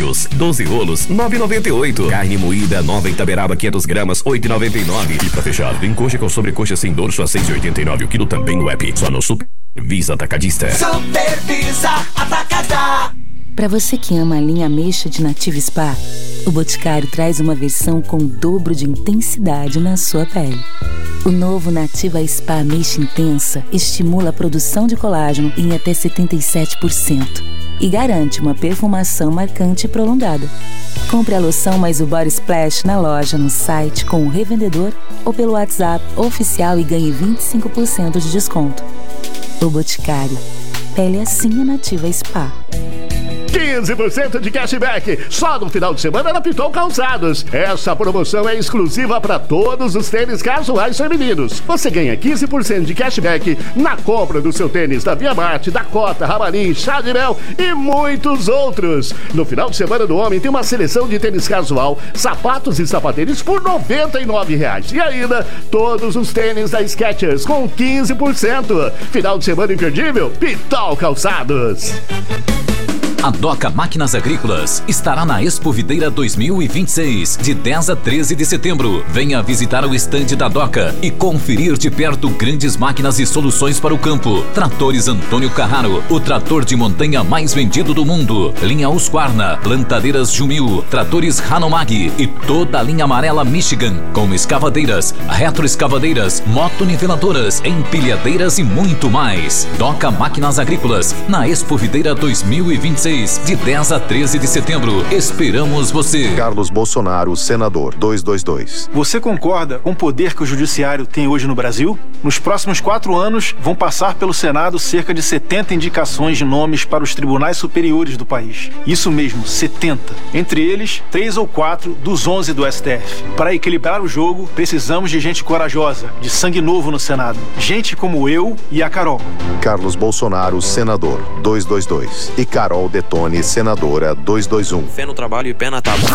quilos, 12 rolos, 9,98. Carne moída nova Itaberaba 500 gramas, 8,99. E pra fechar, tem coxa com sobrecoxa sem dorso a 6,89 o quilo também no app. Só no Supervisa Atacadista. Supervisa Atacadá. Para você que ama a linha ameixa de Nativa Spa, o Boticário traz uma versão com o dobro de intensidade na sua pele. O novo Nativa Spa Ameixa Intensa estimula a produção de colágeno em até 77% e garante uma perfumação marcante e prolongada. Compre a loção mais o Body Splash na loja, no site, com o revendedor ou pelo WhatsApp oficial e ganhe 25% de desconto. O Boticário. Pele assim é Nativa Spa. 15% de cashback só no final de semana na Pitol Calçados. Essa promoção é exclusiva para todos os tênis casuais femininos. Você ganha 15% de cashback na compra do seu tênis da Via Marte, Dakota, Ramarim, Chá de Mel e muitos outros. No final de semana do homem tem uma seleção de tênis casual, sapatos e sapatênis por R$ 99,00. E ainda todos os tênis da Skechers com 15%. Final de semana imperdível, Pitol Calçados. A Doca Máquinas Agrícolas estará na Expo Videira 2026, de 10 a 13 de setembro. Venha visitar o estande da Doca e conferir de perto grandes máquinas e soluções para o campo. Tratores Antônio Carraro, o trator de montanha mais vendido do mundo. Linha Husqvarna, plantadeiras Jumil, tratores Hanomag e toda a linha amarela Michigan, com escavadeiras, retroescavadeiras, motoniveladoras, empilhadeiras e muito mais. Doca Máquinas Agrícolas, na Expo Videira 2026. De 10 a 13 de setembro. Esperamos você. Carlos Bolsonaro, senador, 222. Você concorda com o poder que o judiciário tem hoje no Brasil? Nos próximos 4 anos, vão passar pelo Senado cerca de 70 indicações de nomes para os tribunais superiores do país. Isso mesmo, 70. Entre eles, 3 ou 4 dos 11 do STF. Para equilibrar o jogo, precisamos de gente corajosa, de sangue novo no Senado. Gente como eu e a Carol. Carlos Bolsonaro, senador, 222. E Carol Detone, senadora, 221. Fé no trabalho e pé na tábua.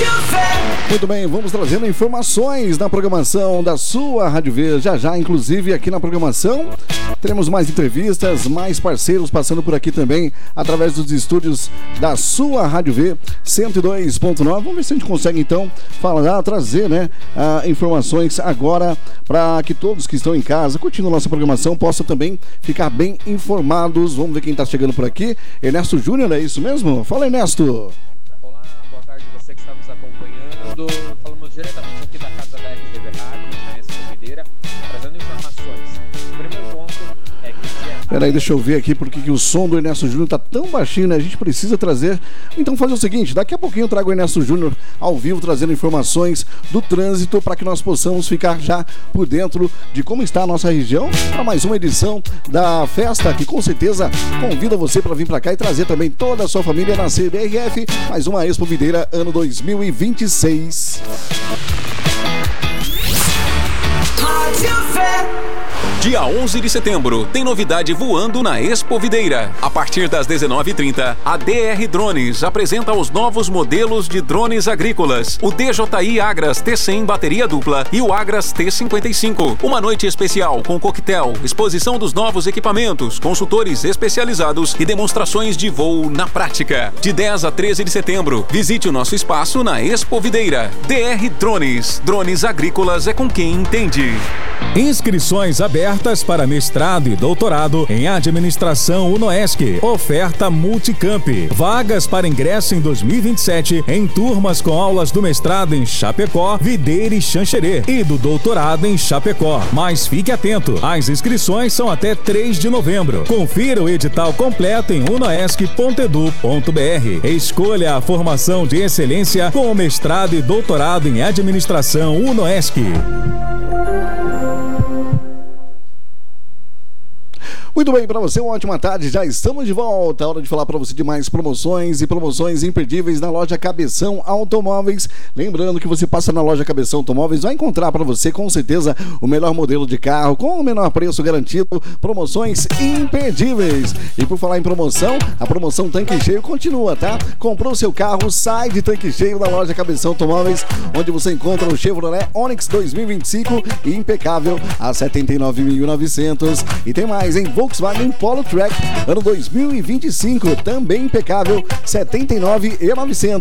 Muito bem, vamos trazendo informações na programação da sua Rádio V. Já, inclusive, aqui na programação, teremos mais entrevistas, mais parceiros passando por aqui também, através dos estúdios da sua Rádio V 102.9. Vamos ver se a gente consegue, então, trazer, né, informações agora para que todos que estão em casa, curtindo a nossa programação, possam também ficar bem informados. Vamos ver quem está chegando por aqui. Ernesto Júnior, é isso mesmo? Fala, Ernesto. Olá, boa tarde você que está nos acompanhando. Falamos diretamente aqui da casa da RTV Rádio, na Expo Videira, trazendo informações. O primeiro ponto é que... Peraí, deixa eu ver aqui porque que o som do Ernesto Júnior tá tão baixinho, né? A gente precisa trazer... Então fazer o seguinte, daqui a pouquinho eu trago o Ernesto Júnior ao vivo, trazendo informações do trânsito para que nós possamos ficar já por dentro de como está a nossa região para mais uma edição da festa que com certeza convida você para vir para cá e trazer também toda a sua família na CBRF, mais uma Expo Videira ano 2026. Dia 11 de setembro, tem novidade voando na Expo Videira. A partir das 19h30, a DR Drones apresenta os novos modelos de drones agrícolas. O DJI Agras T100 bateria dupla e o Agras T55. Uma noite especial com coquetel, exposição dos novos equipamentos, consultores especializados e demonstrações de voo na prática. De 10 a 13 de setembro, visite o nosso espaço na Expo Videira. DR Drones. Drones agrícolas é com quem entende. Inscrições abertas para mestrado e doutorado em administração UNOESC. Oferta Multicamp. Vagas para ingresso em 2027 em turmas com aulas do mestrado em Chapecó, Videira e Xanxerê e do doutorado em Chapecó. Mas fique atento, as inscrições são até 3 de novembro. Confira o edital completo em unoesc.edu.br. Escolha a formação de excelência com o mestrado e doutorado em administração UNOESC. Muito bem, para você uma ótima tarde, já estamos de volta, hora de falar para você de mais promoções e promoções imperdíveis na loja Cabeção Automóveis. Lembrando que você passa na loja Cabeção Automóveis, vai encontrar para você com certeza o melhor modelo de carro, com o menor preço garantido, promoções imperdíveis. E por falar em promoção, a promoção Tanque Cheio continua, tá? Comprou seu carro, sai de tanque cheio da loja Cabeção Automóveis, onde você encontra o Chevrolet Onix 2025 impecável a 79.900. E tem mais, hein? Volkswagen Polo Track, ano 2025, também impecável, 79.900.